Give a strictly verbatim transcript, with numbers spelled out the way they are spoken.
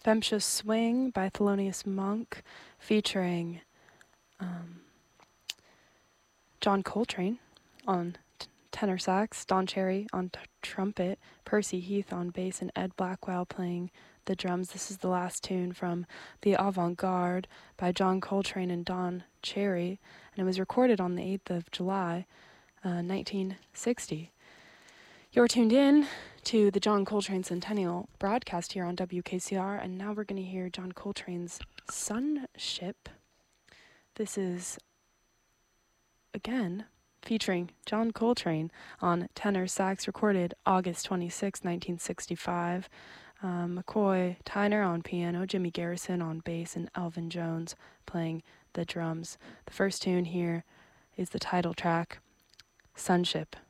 Bumptious Swing by Thelonious Monk, featuring um, John Coltrane on t- tenor sax, Don Cherry on t- trumpet, Percy Heath on bass, and Ed Blackwell playing the drums. This is the last tune from The Avant-Garde by John Coltrane and Don Cherry, and it was recorded on the eighth of July, uh, nineteen sixty. You're tuned in to the John Coltrane Centennial broadcast here on W K C R, and now we're going to hear John Coltrane's Sunship. This is, again, featuring John Coltrane on tenor sax, recorded August twenty-sixth, nineteen sixty-five. Um, McCoy Tyner on piano, Jimmy Garrison on bass, and Elvin Jones playing the drums. The first tune here is the title track, Sunship.